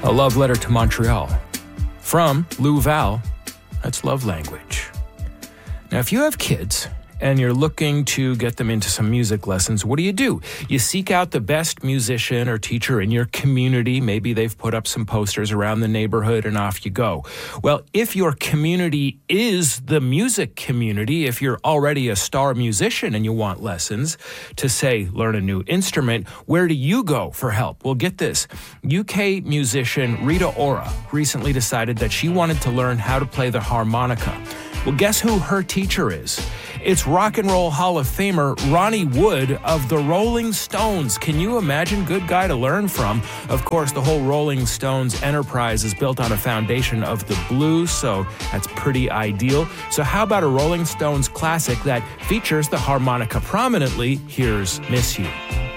A love letter to Montreal. From Lou Val, that's love language. Now, if you have kids and you're looking to get them into some music lessons, what do? You seek out the best musician or teacher in your community. Maybe they've put up some posters around the neighborhood and off you go. Well, if your community is the music community, if you're already a star musician and you want lessons to, say, learn a new instrument, where do you go for help? Well, get this. UK musician Rita Ora recently decided that she wanted to learn how to play the harmonica. Well, guess who her teacher is? It's Rock and Roll Hall of Famer Ronnie Wood of the Rolling Stones. Can you imagine? Good guy to learn from. Of course, the whole Rolling Stones enterprise is built on a foundation of the blues, so that's pretty ideal. So how about a Rolling Stones classic that features the harmonica prominently? Here's Miss You.